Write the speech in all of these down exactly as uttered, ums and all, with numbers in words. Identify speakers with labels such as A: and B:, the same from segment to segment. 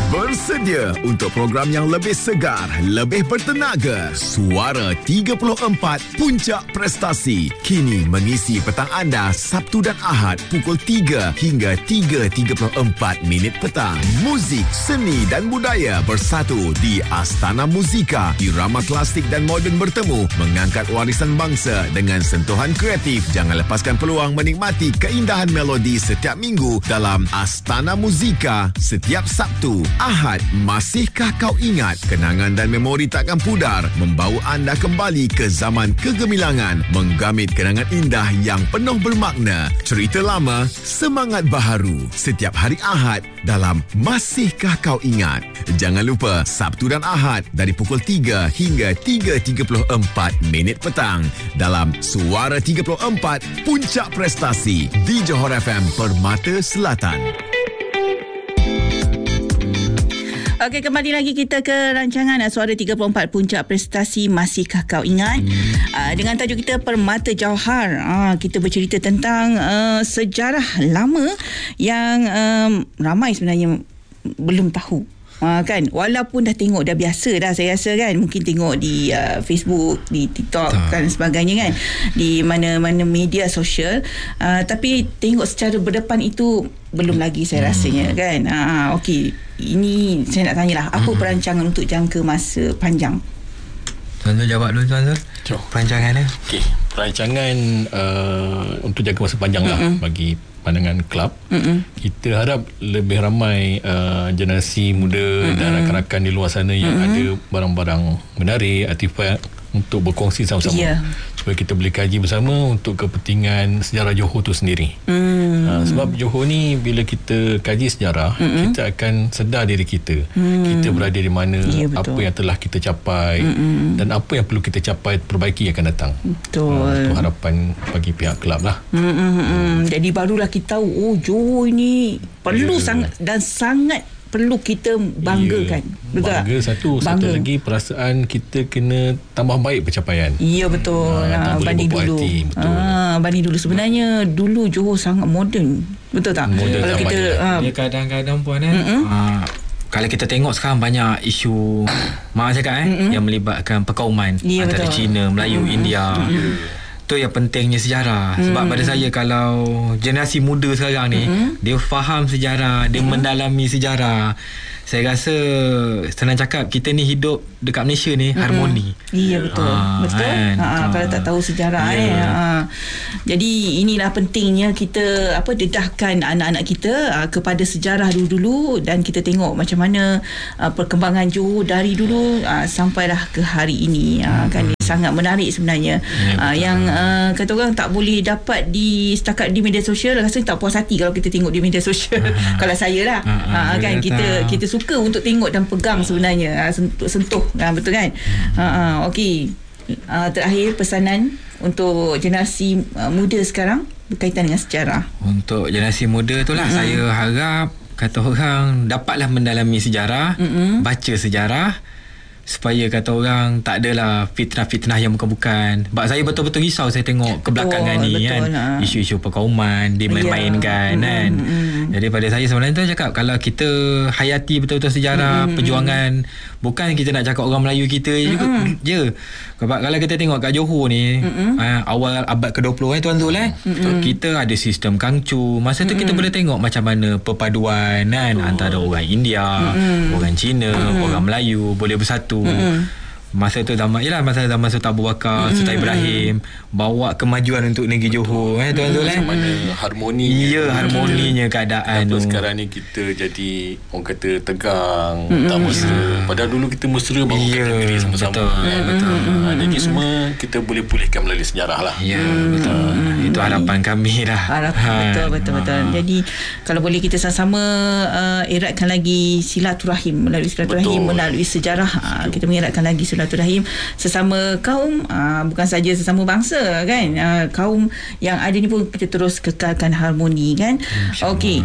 A: Bersedia untuk program yang lebih segar, lebih bertenaga. Suara tiga puluh empat Puncak Prestasi kini mengisi petang anda Sabtu dan Ahad pukul tiga hingga tiga tiga puluh empat minit petang. Muzik, seni dan budaya bersatu di Astana Muzika. Irama klasik dan moden bertemu, mengangkat warisan bangsa dengan sentuhan kreatif. Jangan lepaskan peluang menikmati keindahan melodi setiap minggu dalam Astana Muzika setiap Sabtu. Ahad, masihkah kau ingat? Kenangan dan memori takkan pudar, membawa anda kembali ke zaman kegemilangan, menggamit kenangan indah yang penuh bermakna. Cerita lama, semangat baharu. Setiap hari Ahad dalam Masihkah Kau Ingat? Jangan lupa, Sabtu dan Ahad dari pukul tiga hingga tiga tiga puluh empat minit petang dalam Suara tiga puluh empat Puncak Prestasi di Johor F M Permata Selatan.
B: Okey, kembali lagi kita ke rancangan Suara tiga puluh empat Puncak Prestasi Masihkah Kau Ingat? Hmm. Uh, dengan tajuk kita Permata Jauhar. Uh, kita bercerita tentang uh, sejarah lama yang um, ramai sebenarnya belum tahu. Uh, kan, walaupun dah tengok dah biasa dah, saya rasa kan, mungkin tengok di uh, Facebook, di TikTok tak. kan sebagainya kan, di mana-mana media sosial, uh, tapi tengok secara berdepan itu belum lagi saya rasanya hmm. kan. Uh, Okey, ini saya nak tanyalah, apa hmm. perancangan untuk jangka masa panjang?
C: Tuan Zul jawab dulu, Tuan Zul. Perancangan dia.
D: Okey, perancangan uh, untuk jangka masa panjang lah mm-hmm. bagi pandangan kelab. Mm-hmm. Kita harap lebih ramai uh, generasi muda mm-hmm. dan rakan-rakan di luar sana yang mm-hmm. ada barang-barang menarik, artifak untuk berkongsi sama-sama. Yeah. Supaya kita boleh kaji bersama untuk kepentingan sejarah Johor tu sendiri. Mm. Uh, sebab Johor ni bila kita kaji sejarah, mm-hmm. kita akan sedar diri kita. Mm. Kita berada di mana, yeah, apa yang telah kita capai, mm-hmm. dan apa yang perlu kita capai perbaiki yang akan datang.
B: Betul.
D: Uh, itu harapan bagi pihak kelab lah.
B: Mm-hmm. Mm. Jadi barulah kita tahu, oh Johor ni perlu yeah. sangat dan sangat perlu kita banggakan.
D: Ya, betul bangga tak? satu bangga. Satu lagi perasaan kita kena tambah baik pencapaian.
B: Ya, betul. Ha, banding dulu. Hati, betul. Ha, banding dulu sebenarnya dulu Johor sangat moden. Betul tak?
D: Moden
B: kalau kita ha,
C: dia kadang-kadang pun kan mm-hmm. ha, kalau kita tengok sekarang banyak isu mak cakap eh mm-hmm. yang melibatkan perkauman ya, antara betul. Cina, Melayu, mm-hmm. India. Mm-hmm. Itu yang pentingnya sejarah. Hmm. Sebab pada saya, kalau generasi muda sekarang ni, hmm. dia faham sejarah, dia hmm. mendalami sejarah, saya rasa senang cakap, kita ni hidup dekat Malaysia ni hmm. harmoni.
B: Iya, betul. Ha, betul. Kan? Ha, ha, kalau tak tahu sejarah yeah. eh. Ha. Jadi inilah pentingnya kita apa dedahkan anak-anak kita uh, kepada sejarah dulu-dulu, dan kita tengok macam mana uh, perkembangan Johor dari dulu uh, sampailah ke hari ini. Uh, kan hmm. sangat menarik sebenarnya. Yeah, uh, yang uh, kata orang tak boleh dapat di setakat di media sosial, rasa tak puas hati kalau kita tengok di media sosial. Uh-huh. Kalau saya lah uh-huh. uh, kan kita kita suka untuk tengok dan pegang sebenarnya, uh, sentuh, sentuh. Uh, betul kan? Uh, uh, Okey, uh, terakhir pesanan untuk generasi uh, muda sekarang berkaitan dengan sejarah.
C: Untuk generasi muda tu lah, uh-huh. saya harap kata orang dapatlah mendalami sejarah, uh-huh. baca sejarah, supaya kata orang tak adalah fitnah-fitnah yang bukan-bukan. Sebab saya betul-betul risau saya tengok kebelakangan ni betul, kan ha. isu-isu perkauman dimain-mainkan yeah. kan. Mm-hmm. Jadi pada saya sebenarnya tu cakap, kalau kita hayati betul-betul sejarah mm-hmm. perjuangan, bukan kita nak cakap orang Melayu kita mm-hmm. je. Sebab kalau kita tengok kat Johor ni mm-hmm. uh, awal abad ke dua puluh eh Tuan Zul eh mm-hmm. kita ada sistem kangcu. Masa tu mm-hmm. kita boleh tengok macam mana perpaduan kan oh. antara orang India, mm-hmm. orang Cina, mm-hmm. orang Melayu boleh bersatu. Mm-hmm. Masa tu zaman ialah masa zaman Sultan Abu Bakar, mm-hmm. Sultan Ibrahim bawa kemajuan untuk negeri Johor eh Tuan Zul eh.
D: Macam mana harmoninya.
C: Ya, harmoninya keadaan tu.
D: Sekarang ni kita jadi orang kata tegang, mm-hmm. tak mesra. Padahal dulu kita mesra baru yeah, kita negeri sama-sama.
C: Betul,
D: kan?
C: betul.
D: Ha, jadi semua kita boleh pulihkan melalui sejarah lah.
C: Ya, mm-hmm. betul. Mm-hmm. Itu harapan kami lah.
B: Harapan ha. betul betul betul. Ha. Jadi kalau boleh kita sama-sama uh, eratkan lagi silaturahim melalui silaturahim betul. melalui sejarah. Uh, kita mengeratkan lagi silaturahim sesama kaum, uh, bukan saja sesama bangsa kan, uh, kaum yang ada ni pun kita terus kekalkan harmoni kan. Okey.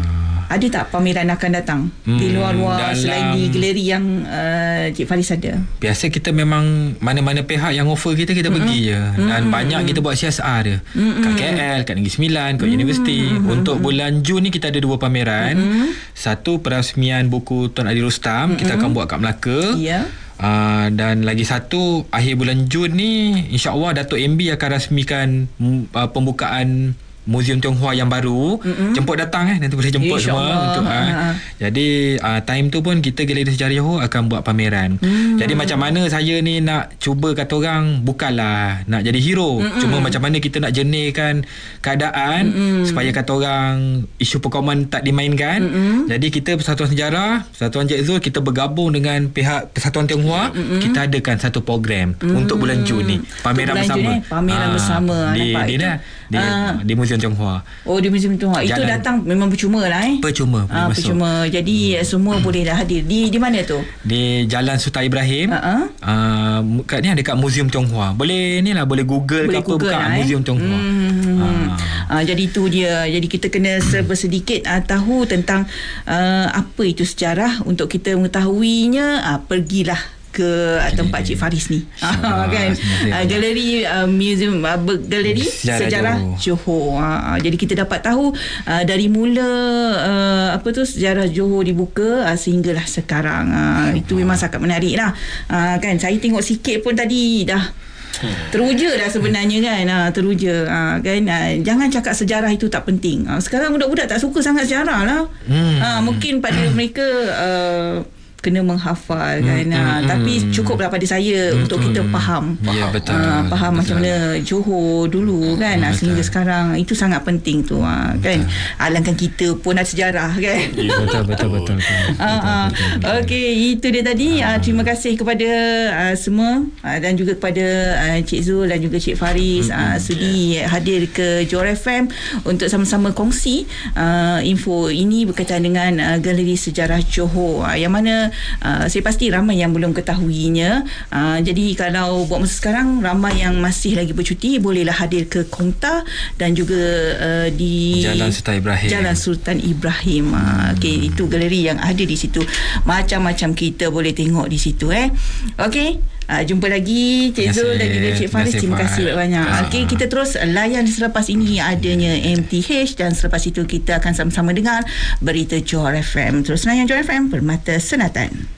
B: Ada tak pameran akan datang hmm, di luar-luar selain di galeri yang uh, Cik Faris ada?
C: Biasa kita memang mana-mana pihak yang offer kita, kita mm-hmm. pergi je. Dan mm-hmm. banyak kita buat C S R dia. Mm-hmm. Kat K L, kat Negeri Sembilan, kat mm-hmm. universiti. Mm-hmm. Untuk bulan Jun ni kita ada dua pameran. Mm-hmm. Satu perasmian buku Tuan Adi Rostam, mm-hmm. kita akan buat kat Melaka. Ya. Yeah. Uh, dan lagi satu akhir bulan Jun ni, insya-Allah Datuk M B akan rasmikan uh, pembukaan Muzium Tionghoa yang baru. Mm-hmm. Jemput datang eh nanti boleh jemput semua untuk uh, jadi uh, time tu pun kita Galeri Sejarah Johor akan buat pameran. Mm. Jadi macam mana saya ni nak cuba kata orang bukanlah nak jadi hero, mm-hmm. cuma macam mana kita nak jernihkan keadaan mm-hmm. supaya kata orang isu perkauman tak dimainkan. Mm-hmm. Jadi kita Persatuan Sejarah, Persatuan Cik Zul, kita bergabung dengan pihak Persatuan Tionghoa, mm-hmm. kita adakan satu program mm-hmm. untuk bulan Jun ni, pameran bersama.
B: Jun, eh? Pameran uh, bersama
C: di di, di, di, uh, di Muzium Tionghoa.
B: Oh, di Muzium Tionghoa. Itu Jalan, datang memang percuma lah eh.
C: Percuma.
B: Ah, percuma. Jadi hmm. semua boleh dah hadir. Di di mana tu?
C: Di Jalan Sultan Ibrahim. Uh-huh. Uh, kat ni dekat Muzium Tionghoa. Boleh ni lah, boleh Google boleh ke Google apa buka lah, eh? Muzium Tionghoa. Hmm.
B: Uh. Uh, jadi itu dia. Jadi kita kena serba sedikit uh, tahu tentang uh, apa itu sejarah. Untuk kita mengetahuinya, uh, pergilah ke tempat Cik Faris ni. Ah, kan. Uh, galeri uh, museum uh, galeri sejarah, sejarah Johor. Uh, jadi kita dapat tahu uh, dari mula uh, apa tu sejarah Johor dibuka uh, sehinggalah sekarang. Uh, itu memang sangat menarik lah. Uh, kan saya tengok sikit pun tadi dah teruja dah sebenarnya kan. Ha, teruja ha, kan. Ha, jangan cakap sejarah itu tak penting. Ha, sekarang budak-budak tak suka sangat sejarah lah. Hmm. Ha, mungkin pada mereka uh, kena menghafal kan. Hmm, ha, hmm, tapi cukuplah pada saya hmm, untuk kita faham.
C: Ya, betul.
B: Ha, faham
C: betul.
B: Macam mana Johor dulu kan. Ha, sehingga sekarang itu sangat penting tu ha, kan. Alangkah kita pun ada sejarah kan.
C: Ya, betul betul betul.
B: Ha, ha. Okey, itu dia tadi. Ha, terima kasih kepada uh, semua uh, dan juga kepada uh, Cik Zul dan juga Cik Faris uh, sudi hadir ke Johor F M untuk sama-sama kongsi uh, info ini berkaitan dengan uh, Galeri Sejarah Johor. Uh, yang mana Uh, saya pasti ramai yang belum ketahuinya. Uh, jadi kalau buat masa sekarang, ramai yang masih lagi bercuti, bolehlah hadir ke Komta dan juga uh, di
C: Jalan Sultan Ibrahim.
B: Jalan Sultan Ibrahim. Uh, okay, itu galeri yang ada di situ. Macam-macam kita boleh tengok di situ. Eh, okay. Uh, jumpa lagi Cik Zul dan juga Cik Faris. Terima kasih banyak. Okey, kita terus layan selepas ini adanya M T H dan selepas itu kita akan sama-sama dengar berita Johor F M. Terus layan Johor F M, Permata Senatan.